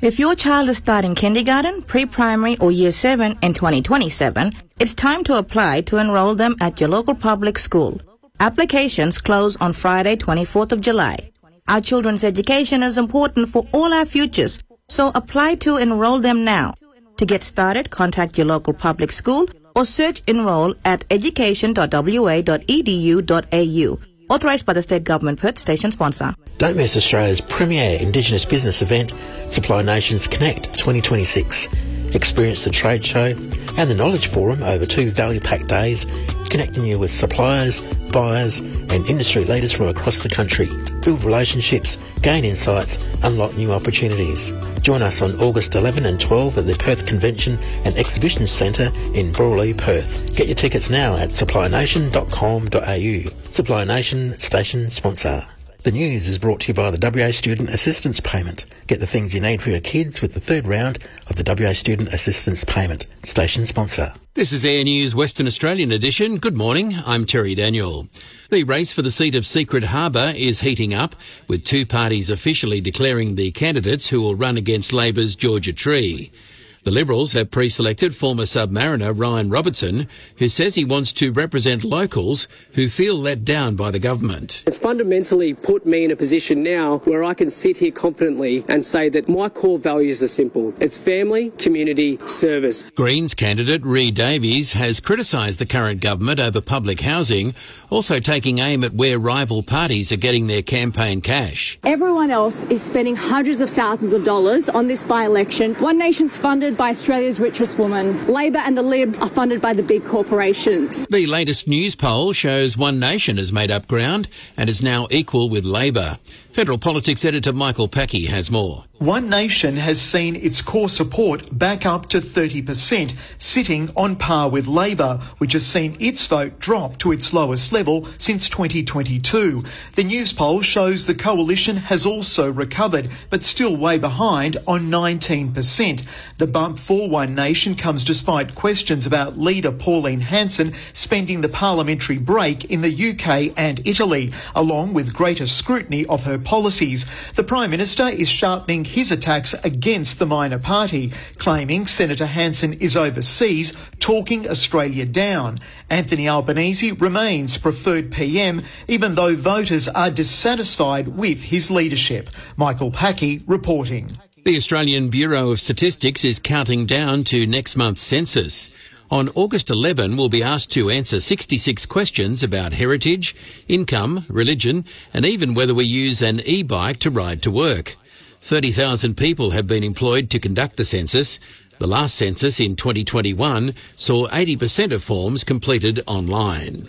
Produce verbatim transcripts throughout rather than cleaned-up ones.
If your child is starting kindergarten, pre-primary or year seven in twenty twenty-seven, it's time to apply to enroll them at your local public school. Applications close on Friday, twenty-fourth of July. Our children's education is important for all our futures, so apply to enroll them now. To get started, contact your local public school or search enroll at education dot w a dot e d u dot a u. Authorised by the State Government, Perth, station sponsor. Don't miss Australia's premier Indigenous business event, Supply Nations Connect twenty twenty-six. Experience the trade show and the Knowledge Forum over two value-packed days, connecting you with suppliers, buyers and industry leaders from across the country. Build relationships, gain insights, unlock new opportunities. Join us on August eleventh and twelfth at the Perth Convention and Exhibition Centre in Brawley, Perth. Get your tickets now at supply nation dot com dot a u. Supply Nation station sponsor. The news is brought to you by the W A Student Assistance Payment. Get the things you need for your kids with the third round of the W A Student Assistance Payment. Station sponsor. This is Air News Western Australian edition. Good morning, I'm Terry Daniel. The race for the seat of Secret Harbour is heating up, with two parties officially declaring the candidates who will run against Labor's Georgia Tree. The Liberals have pre-selected former submariner Ryan Robertson, who says he wants to represent locals who feel let down by the government. It's fundamentally put me in a position now where I can sit here confidently and say that my core values are simple. It's family, community, service. Greens candidate Ree Davies has criticised the current government over public housing, also taking aim at where rival parties are getting their campaign cash. Everyone else is spending hundreds of thousands of dollars on this by-election. One Nation's funded by Australia's richest woman. Labor and the Libs are funded by the big corporations. The latest news poll shows One Nation has made up ground and is now equal with Labor. Federal Politics editor Michael Packy has more. One Nation has seen its core support back up to thirty percent, sitting on par with Labor, which has seen its vote drop to its lowest level since twenty twenty-two. The news poll shows the coalition has also recovered, but still way behind on nineteen percent. The bump for One Nation comes despite questions about leader Pauline Hanson spending the parliamentary break in the U K and Italy, along with greater scrutiny of her policies. The Prime Minister is sharpening his attacks against the minor party, claiming Senator Hanson is overseas, talking Australia down. Anthony Albanese remains preferred P M, even though voters are dissatisfied with his leadership. Michael Packy reporting. The Australian Bureau of Statistics is counting down to next month's census. On August eleventh, we'll be asked to answer sixty-six questions about heritage, income, religion, and even whether we use an e-bike to ride to work. thirty thousand people have been employed to conduct the census. The last census in twenty twenty-one saw eighty percent of forms completed online.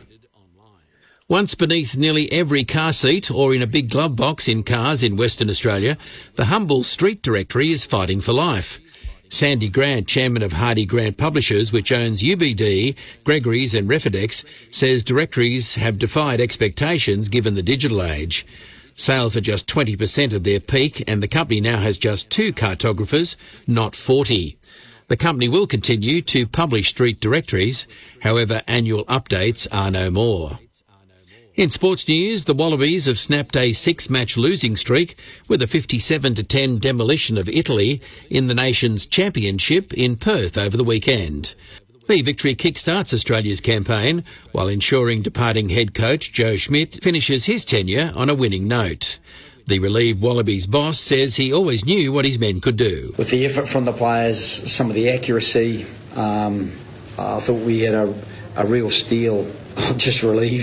Once beneath nearly every car seat or in a big glove box in cars in Western Australia, the Humble Street Directory is fighting for life. Sandy Grant, chairman of Hardy Grant Publishers, which owns U B D, Gregory's and Refidex, says directories have defied expectations given the digital age. Sales are just twenty percent of their peak, and the company now has just two cartographers, not forty. The company will continue to publish street directories, however annual updates are no more. In sports news, the Wallabies have snapped a six-match losing streak with a fifty-seven to ten demolition of Italy in the nation's championship in Perth over the weekend. The victory kickstarts Australia's campaign, while ensuring departing head coach Joe Schmidt finishes his tenure on a winning note. The relieved Wallabies boss says he always knew what his men could do. With the effort from the players, some of the accuracy, um, I thought we had a, a real steal. I'm just relieved.